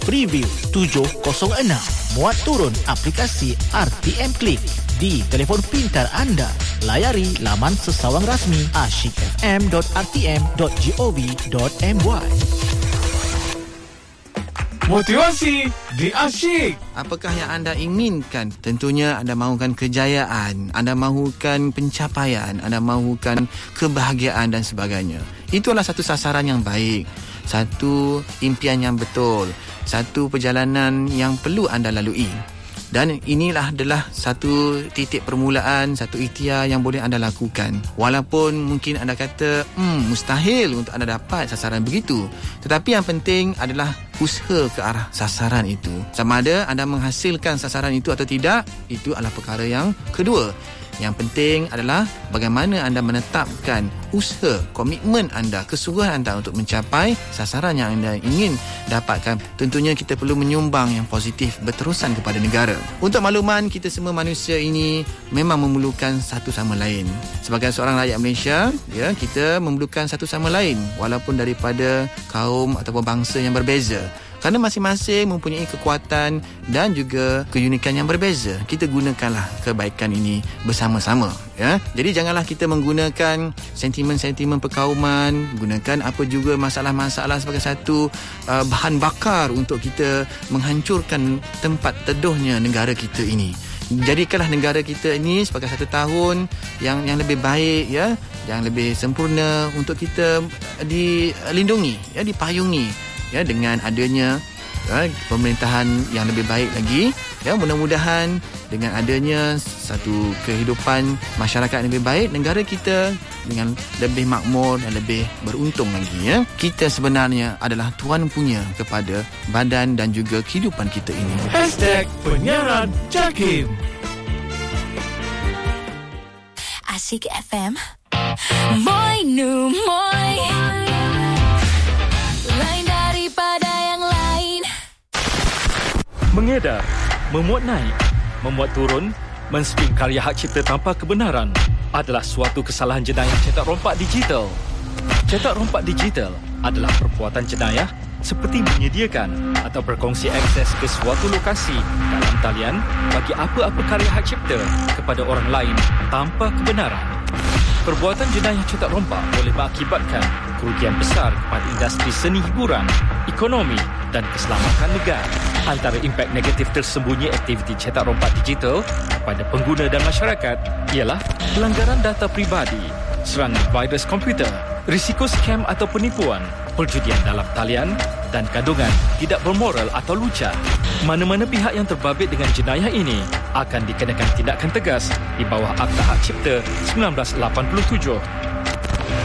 Preview 706. Muat turun aplikasi RTM Klik di telefon pintar anda. Layari laman sesawang rasmi asyikfm.rtm.gov.my. Motivasi di Asyik. Apakah yang anda inginkan? Tentunya anda mahukan kejayaan, anda mahukan pencapaian, anda mahukan kebahagiaan dan sebagainya. Itulah satu sasaran yang baik, satu impian yang betul, satu perjalanan yang perlu anda lalui. Dan inilah adalah satu titik permulaan, satu ikhtiar yang boleh anda lakukan. Walaupun mungkin anda kata, mustahil untuk anda dapat sasaran begitu. Tetapi yang penting adalah usaha ke arah sasaran itu. Sama ada anda menghasilkan sasaran itu atau tidak, itu adalah perkara yang kedua. Yang penting adalah bagaimana anda menetapkan usaha, komitmen anda, kesungguhan anda untuk mencapai sasaran yang anda ingin dapatkan. Tentunya kita perlu menyumbang yang positif berterusan kepada negara. Untuk makluman, kita semua manusia ini memang memerlukan satu sama lain. Sebagai seorang rakyat Malaysia, kita memerlukan satu sama lain walaupun daripada kaum ataupun bangsa yang berbeza. Kerana masing-masing mempunyai kekuatan dan juga keunikan yang berbeza. Kita gunakanlah kebaikan ini bersama-sama. Jadi janganlah kita menggunakan sentimen-sentimen perkauman, gunakan apa juga masalah-masalah sebagai satu bahan bakar untuk kita menghancurkan tempat teduhnya negara kita ini. Jadikanlah negara kita ini sebagai satu tahun yang lebih baik, yang lebih sempurna untuk kita dilindungi, dipayungi. Dengan adanya pemerintahan yang lebih baik lagi, mudah-mudahan dengan adanya satu kehidupan masyarakat yang lebih baik, negara kita dengan lebih makmur dan lebih beruntung lagi. Kita sebenarnya adalah tuan punya kepada badan dan juga kehidupan kita ini. #penyiaran JAKIM. Asyik FM. Moi nu moi. Lain daripada yang lain. Mengedar, memuat naik, memuat turun, men-stream karya hak cipta tanpa kebenaran adalah suatu kesalahan jenayah cetak rompak digital. Cetak rompak digital adalah perbuatan jenayah seperti menyediakan atau berkongsi akses ke suatu lokasi dalam talian bagi apa-apa karya hak cipta kepada orang lain tanpa kebenaran. Perbuatan jenayah cetak rompak boleh mengakibatkan kerugian besar kepada industri seni hiburan, ekonomi dan keselamatan negara. Antara impak negatif tersembunyi aktiviti cetak rompak digital kepada pengguna dan masyarakat ialah pelanggaran data pribadi, serangan virus komputer, risiko skam atau penipuan, perjudian dalam talian dan kandungan tidak bermoral atau lucah. Mana-mana pihak yang terbabit dengan jenayah ini akan dikenakan tindakan tegas di bawah Akta Hak Cipta 1987